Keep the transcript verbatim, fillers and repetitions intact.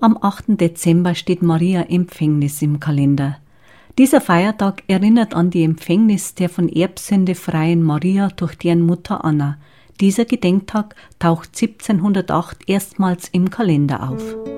Am achten Dezember steht Maria Empfängnis im Kalender. Dieser Feiertag erinnert an die Empfängnis der von Erbsünde freien Maria durch deren Mutter Anna. Dieser Gedenktag taucht siebzehnhundertacht erstmals im Kalender auf.